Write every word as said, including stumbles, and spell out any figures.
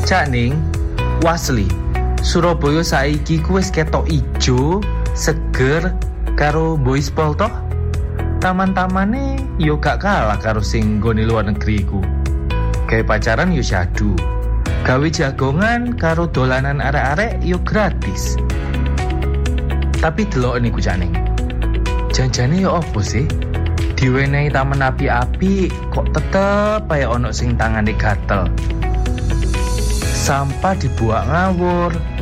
Cak Ning, wasli Surabaya saiki ku wis ketok ijo, seger karo Boyspol toh. Taman-tamane yo gak kalah karo sing nggone luar negeri ku. Gawe pacaran yo syadu. Gawe jagongan karo dolanan arek-arek yo gratis. Tapi delok niku Cak Ning. Janjane yo opo sih? Diwenehi taman api-api kok tetep ae ono sing tangane gatel. Sampah dibuang ngawur,